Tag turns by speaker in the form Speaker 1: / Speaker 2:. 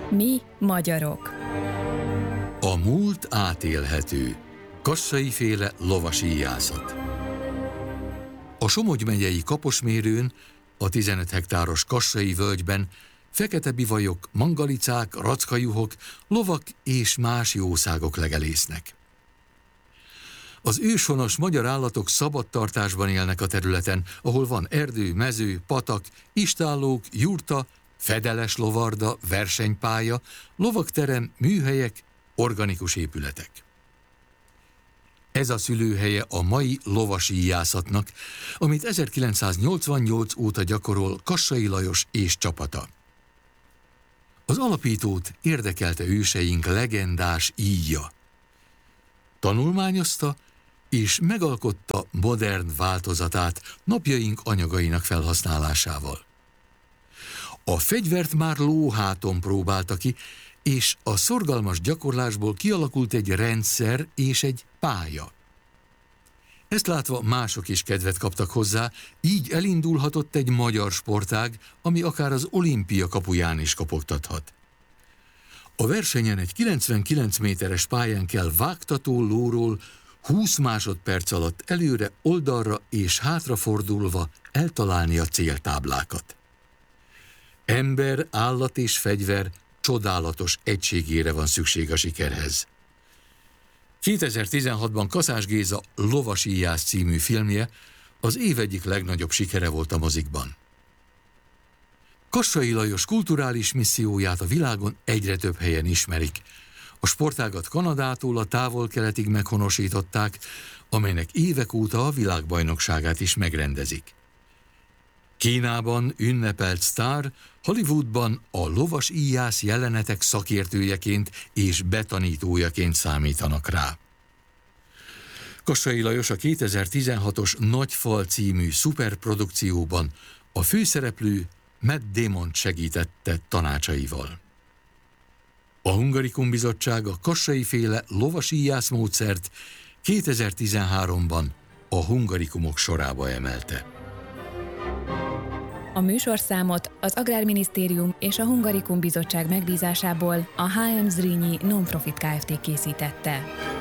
Speaker 1: Mi magyarok.
Speaker 2: A múlt átélhető. Kassai-féle lovasíjászat. A Somogy megyei Kaposmérőn, a 15 hektáros Kassai völgyben fekete bivajok, mangalicák, rackajuhok, lovak és más jószágok legelésznek. Az őshonos magyar állatok szabad tartásban élnek a területen, ahol van erdő, mező, patak, istállók, jurta, fedeles lovarda, versenypálya, lovakterem, műhelyek, organikus épületek. Ez a szülőhelye a mai lovasíjászatnak, amit 1988 óta gyakorol Kassai Lajos és csapata. Az alapítót érdekelte őseink legendás íja. Tanulmányozta és megalkotta modern változatát napjaink anyagainak felhasználásával. A fegyvert már lóháton próbálta ki, és a szorgalmas gyakorlásból kialakult egy rendszer és egy pálya. Ezt látva mások is kedvet kaptak hozzá, így elindulhatott egy magyar sportág, ami akár az olimpia kapuján is kopogtathat. A versenyen egy 99 méteres pályán kell vágtató lóról 20 másodperc alatt előre, oldalra és hátrafordulva eltalálni a céltáblákat. Ember, állat és fegyver csodálatos egységére van szükség a sikerhez. 2016-ban Kaszás Géza Lovasíjász című filmje az év egyik legnagyobb sikere volt a mozikban. Kassai Lajos kulturális misszióját a világon egyre több helyen ismerik. A sportágat Kanadától a távol-keletig meghonosították, amelynek évek óta a világbajnokságát is megrendezik. Kínában ünnepelt sztár, Hollywoodban a lovasíjász jelenetek szakértőjeként és betanítójaként számítanak rá. Kassai Lajos a 2016-os Nagy Fal című szuperprodukcióban a főszereplő Matt Damont segítette tanácsaival. A Hungarikum Bizottság a Kassai-féle lovasíjász módszert 2013-ban a hungarikumok sorába emelte.
Speaker 1: A műsorszámot az Agrárminisztérium és a Hungarikum Bizottság megbízásából a HM Zrínyi Non-Profit Kft. Készítette.